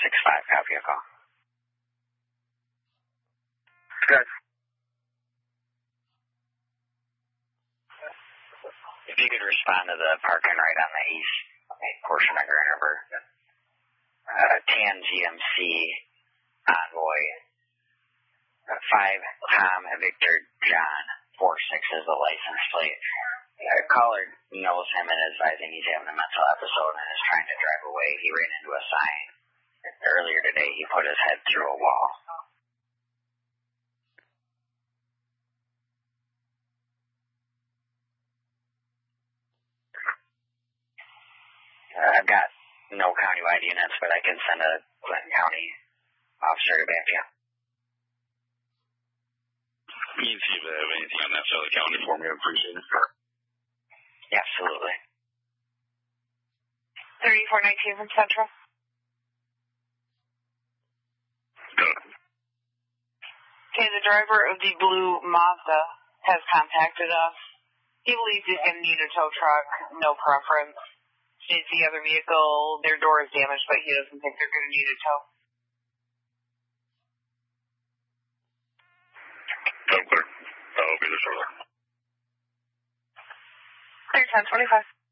copy your call. Good. If you could respond to the parking right on the east portion of Grand River. TNGMC Envoy 5 Tom Victor John 46 is the license plate. Caller knows him and is advising he's having a mental episode and is trying to drive away. He ran into a sign. Earlier today, he put his head through a wall. I've got no countywide units, but I can send a Clinton County officer to back you. Can you see if they have anything on that side of the county for me? I appreciate it. Absolutely. 3419 from Central. Good. Okay, the driver of the blue Mazda has contacted us. He believes he's going to need a tow truck, no preference. Sees the other vehicle, their door is damaged, but he doesn't think they're going to need a tow. So clear. I'll be there shortly. Clear 1025.